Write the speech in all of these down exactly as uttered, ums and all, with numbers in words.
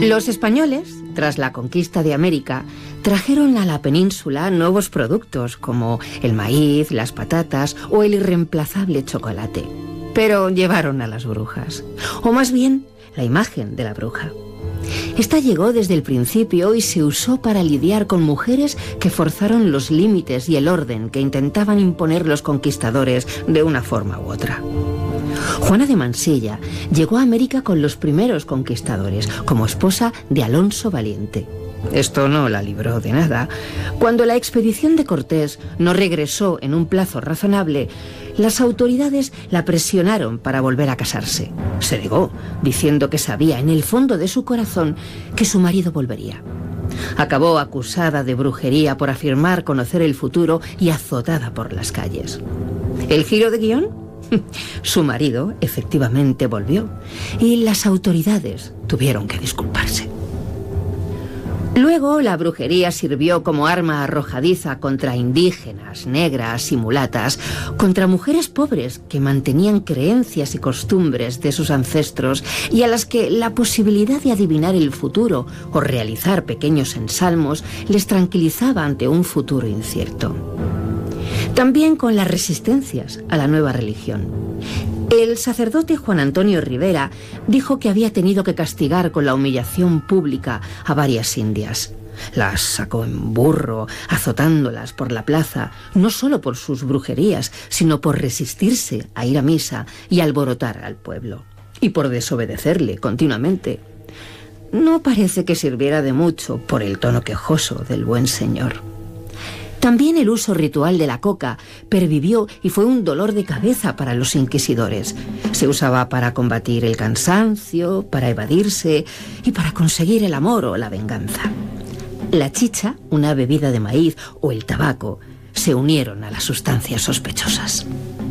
Los españoles, tras la conquista de América, trajeron a la península nuevos productos como el maíz, las patatas o el irreemplazable chocolate. Pero llevaron a las brujas, o más bien, la imagen de la bruja. Esta llegó desde el principio y se usó para lidiar con mujeres que forzaron los límites y el orden que intentaban imponer los conquistadores de una forma u otra. Juana de Mansilla llegó a América con los primeros conquistadores, como esposa de Alonso Valiente. Esto no la libró de nada. Cuando la expedición de Cortés no regresó en un plazo razonable, las autoridades la presionaron para volver a casarse. Se negó, diciendo que sabía en el fondo de su corazón que su marido volvería. Acabó acusada de brujería por afirmar conocer el futuro y azotada por las calles. ¿El giro de guión? Su marido efectivamente volvió y las autoridades tuvieron que disculparse. Luego, la brujería sirvió como arma arrojadiza contra indígenas, negras y mulatas, contra mujeres pobres que mantenían creencias y costumbres de sus ancestros y a las que la posibilidad de adivinar el futuro o realizar pequeños ensalmos les tranquilizaba ante un futuro incierto. También con las resistencias a la nueva religión. El sacerdote Juan Antonio Rivera dijo que había tenido que castigar con la humillación pública a varias indias. Las sacó en burro, azotándolas por la plaza, no solo por sus brujerías, sino por resistirse a ir a misa y alborotar al pueblo, y por desobedecerle continuamente. No parece que sirviera de mucho por el tono quejoso del buen señor. También el uso ritual de la coca pervivió y fue un dolor de cabeza para los inquisidores. Se usaba para combatir el cansancio, para evadirse y para conseguir el amor o la venganza. La chicha, una bebida de maíz, o el tabaco se unieron a las sustancias sospechosas.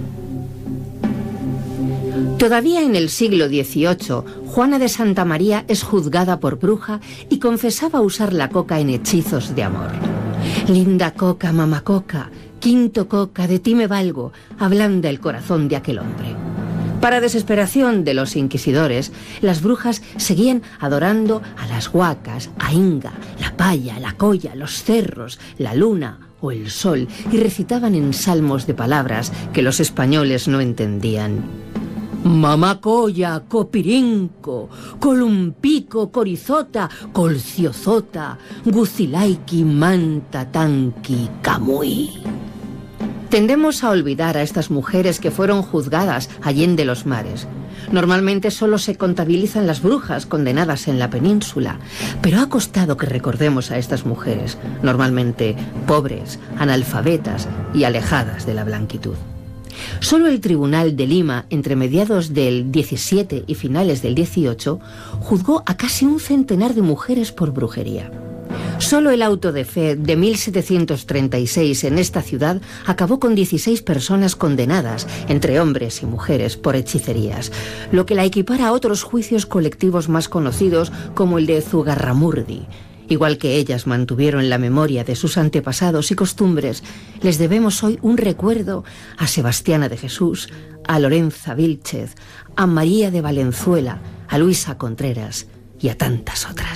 Todavía en el siglo dieciocho, Juana de Santa María es juzgada por bruja y confesaba usar la coca en hechizos de amor. Linda coca, mamá coca, quinto coca, de ti me valgo, ablanda el corazón de aquel hombre. Para desesperación de los inquisidores, las brujas seguían adorando a las huacas, a Inga, la paya, la colla, los cerros, la luna o el sol y recitaban en salmos de palabras que los españoles no entendían. Mamacoya, copirinco, columpico, corizota, colciozota, gucilaiki, manta, tanqui, camuy. Tendemos a olvidar a estas mujeres que fueron juzgadas allende los mares. Normalmente solo se contabilizan las brujas condenadas en la península, pero ha costado que recordemos a estas mujeres, normalmente pobres, analfabetas y alejadas de la blanquitud. Solo el Tribunal de Lima, entre mediados del diecisiete y finales del dieciocho, juzgó a casi un centenar de mujeres por brujería. Solo el auto de fe de mil setecientos treinta y seis en esta ciudad acabó con dieciséis personas condenadas, entre hombres y mujeres, por hechicerías, lo que la equipara a otros juicios colectivos más conocidos como el de Zugarramurdi. Igual que ellas mantuvieron la memoria de sus antepasados y costumbres, les debemos hoy un recuerdo a Sebastiana de Jesús, a Lorenza Vílchez, a María de Valenzuela, a Luisa Contreras y a tantas otras.